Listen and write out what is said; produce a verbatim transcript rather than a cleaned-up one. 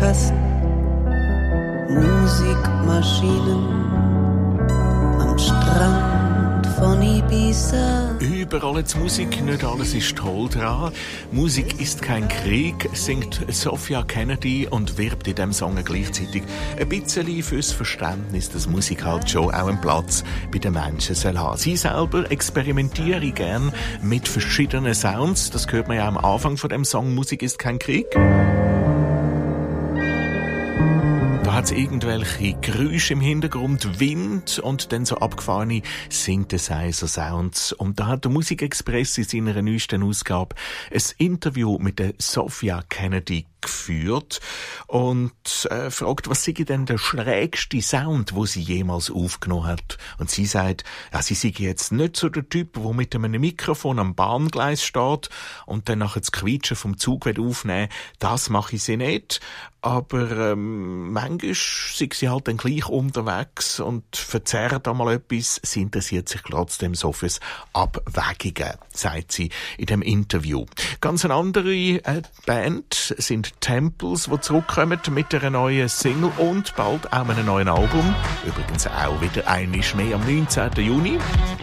Kassen, Musikmaschinen am Strand von Ibiza. Überall jetzt Musik, nicht alles ist toll dran. Musik ist kein Krieg, singt Sophia Kennedy und wirbt in diesem Song gleichzeitig ein bisschen fürs Verständnis, dass Musik halt schon auch einen Platz bei den Menschen soll haben. Sie selber experimentiere gern mit verschiedenen Sounds. Das hört man ja am Anfang von dem Song «Musik ist kein Krieg». Da hat es irgendwelche Geräusche im Hintergrund, Wind und dann so abgefahrene Synthesizer-Sounds. Und da hat der Musikexpress in seiner neuesten Ausgabe ein Interview mit der Sophia Kennedy geführt und äh, fragt, was sei denn der schrägste Sound, wo sie jemals aufgenommen hat. Und sie sagt, ja, sie sei jetzt nicht so der Typ, der mit einem Mikrofon am Bahngleis steht und dann nachher das Quietschen vom Zug aufnehmen will. Das mache ich sie nicht. Aber ähm, manchmal sei sie halt dann gleich unterwegs und verzerrt einmal etwas. Sie interessiert sich trotzdem so fürs Abwägungen, sagt sie in dem Interview. Ganz eine andere äh, Band sind Temples, die zurückkommen mit einer neuen Single und bald auch einem neuen Album. Übrigens auch wieder einmal mehr am neunzehnten Juni.